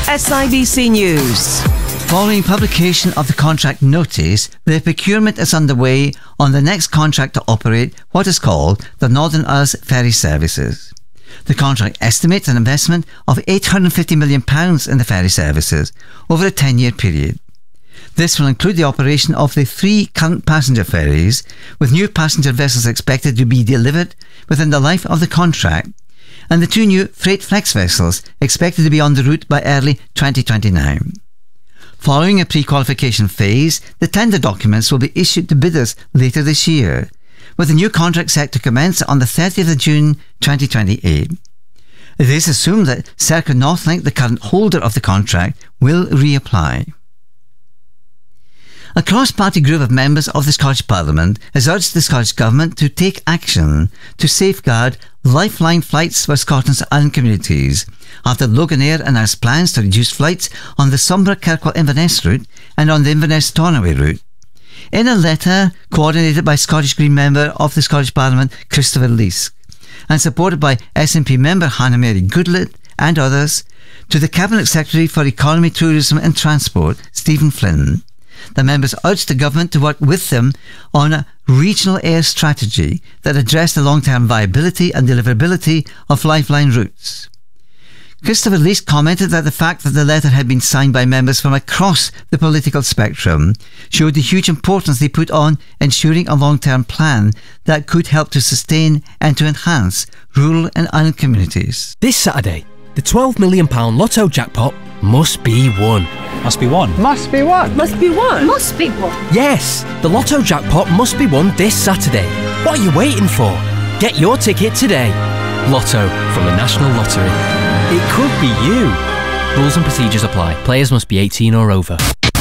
SIBC News. Following publication of the contract notice, the procurement is underway on the next contract to operate what is called the Northern Isles Ferry Services. The contract estimates an investment of £850 million in the ferry services over a 10-year period. This will include the operation of the 3 current passenger ferries, with new passenger vessels expected to be delivered within the life of the contract, and the 2 new freight flex vessels expected to be on the route by early 2029. Following a pre-qualification phase, the tender documents will be issued to bidders later this year, with the new contract set to commence on the 30th of June 2028. It is assumed that Serco Northlink, the current holder of the contract, will reapply. A cross-party group of members of the Scottish Parliament has urged the Scottish Government to take action to safeguard lifeline flights for Scotland's island communities after Loganair announced plans to reduce flights on the Sombra-Kirkwall-Inverness route and on the Inverness-Stornoway route. In a letter coordinated by Scottish Green member of the Scottish Parliament Christopher Leask and supported by SNP member Hannah Mary Goodlett and others, to the Cabinet Secretary for Economy, Tourism and Transport Stephen Flynn, the members urged the government to work with them on a regional air strategy that addressed the long-term viability and deliverability of lifeline routes. Christopher Leask commented that the fact that the letter had been signed by members from across the political spectrum showed the huge importance they put on ensuring a long-term plan that could help to sustain and to enhance rural and island communities. This Saturday, the £12 million lotto jackpot must be won. Must be won. Must be won. Must be won. Must be won. Yes, the lotto jackpot must be won this Saturday. What are you waiting for? Get your ticket today. Lotto from the National Lottery. It could be you. Rules and procedures apply. Players must be 18 or over.